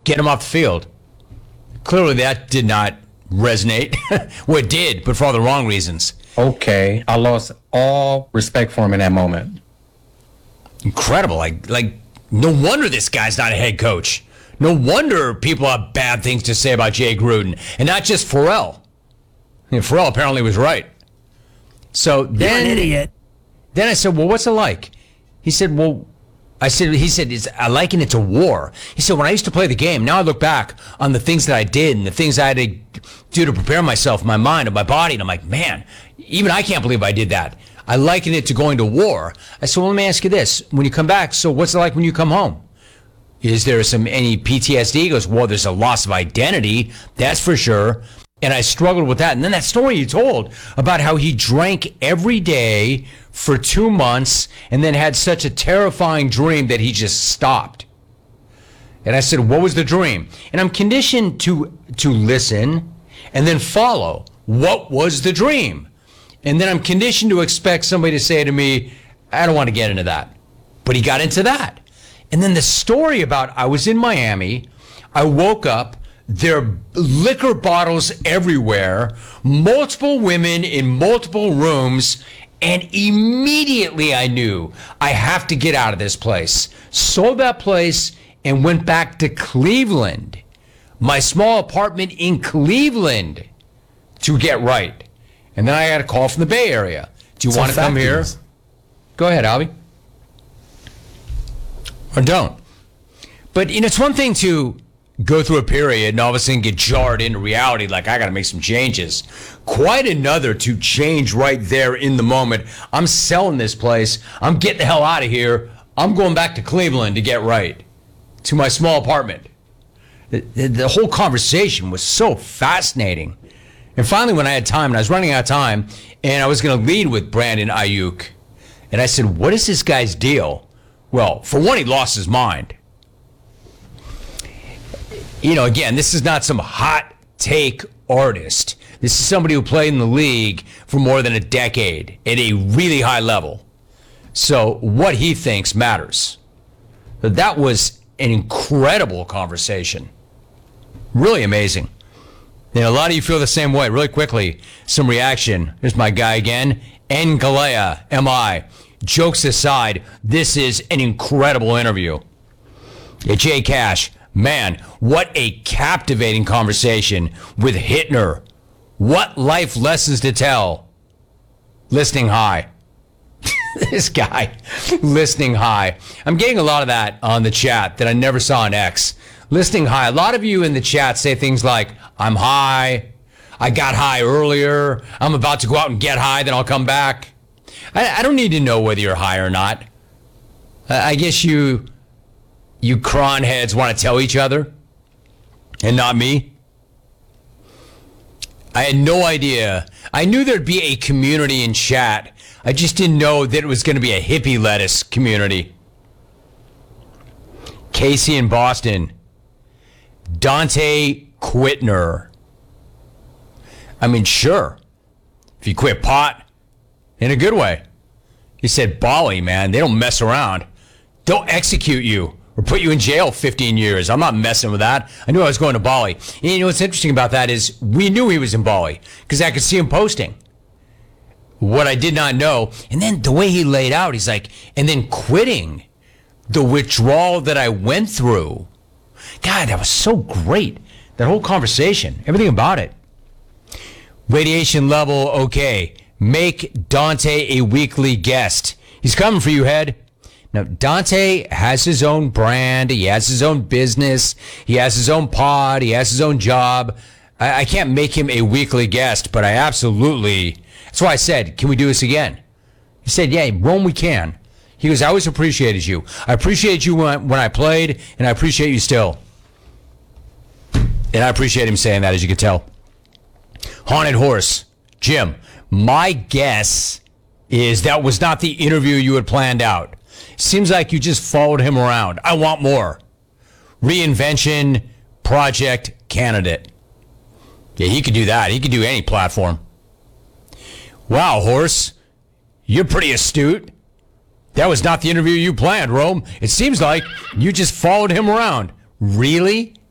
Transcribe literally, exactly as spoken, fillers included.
get him off the field. Clearly that did not resonate. Well, it did, but for all the wrong reasons. Okay, I lost all respect for him in that moment. Incredible. Like, like no wonder this guy's not a head coach. No wonder people have bad things to say about Jay Gruden. And not just Pharrell. I mean, Pharrell apparently was right. So then, You're an idiot. Then I said, well, what's it like? He said, well, I said, he said, it's, I liken it to war. He said, when I used to play the game, now I look back on the things that I did and the things I had to do to prepare myself, my mind and my body. And I'm like, man, even I can't believe I did that. I liken it to going to war. I said, well, let me ask you this. When you come back, so what's it like when you come home? Is there some any P T S D? He goes, well, there's a loss of identity. That's for sure. And I struggled with that. And then that story you told about how he drank every day for two months and then had such a terrifying dream that he just stopped. And I said, what was the dream? And I'm conditioned to to listen and then follow. What was the dream? And then I'm conditioned to expect somebody to say to me, I don't want to get into that. But he got into that. And then the story about I was in Miami, I woke up, there are liquor bottles everywhere, multiple women in multiple rooms, and immediately I knew I have to get out of this place. Sold that place and went back to Cleveland, my small apartment in Cleveland, to get right. And then I got a call from the Bay Area. Do you So want to come here? factors. Go ahead, Albie. Or don't. But, you know, it's one thing to go through a period and all of a sudden get jarred into reality like I got to make some changes. Quite another to change right there in the moment. I'm selling this place. I'm getting the hell out of here. I'm going back to Cleveland to get right. To my small apartment. The, the, the whole conversation was so fascinating. And finally, when I had time, and I was running out of time, and I was going to lead with Brandon Ayuk, and I said, what is this guy's deal? Well, for one, he lost his mind. You know, again, this is not some hot take artist. This is somebody who played in the league for more than a decade at a really high level. So what he thinks matters. But that was an incredible conversation. Really amazing. You know, a lot of you feel the same way. Really quickly, some reaction. Here's my guy again. N. Galea, M I. Jokes aside, this is an incredible interview. Yeah, Jay Cash, man, what a captivating conversation with Hittner. What life lessons to tell. Listening high. This guy, listening high. I'm getting a lot of that on the chat that I never saw on X. Listening high. A lot of you in the chat say things like, I'm high. I got high earlier. I'm about to go out and get high, then I'll come back. I, I don't need to know whether you're high or not. I, I guess you, you cron heads want to tell each other and not me. I had no idea. I knew there'd be a community in chat. I just didn't know that it was going to be a hippie lettuce community. Casey in Boston. Dante Quitner. I mean, sure. If you quit pot, in a good way. He said, Bali, man, they don't mess around. They'll execute you or put you in jail fifteen years. I'm not messing with that. I knew I was going to Bali. And you know what's interesting about that is we knew he was in Bali because I could see him posting. What I did not know, and then the way he laid out, he's like, and then quitting, the withdrawal that I went through. God, that was so great. That whole conversation, everything about it. Radiation level, okay. Make Dante a weekly guest. He's coming for you, Head. Now, Dante has his own brand. He has his own business. He has his own pod. He has his own job. I, I can't make him a weekly guest, but I absolutely... That's why I said, can we do this again? He said, yeah, Rome, we can. He goes, I always appreciated you. I appreciate you when I, when I played, and I appreciate you still. And I appreciate him saying that, as you can tell. Haunted Horse. Jim, my guess is that was not the interview you had planned out. Seems like you just followed him around. I want more. Reinvention project candidate. Yeah, he could do that. He could do any platform. Wow, Horse. You're pretty astute. That was not the interview you planned, Rome. It seems like you just followed him around. Really?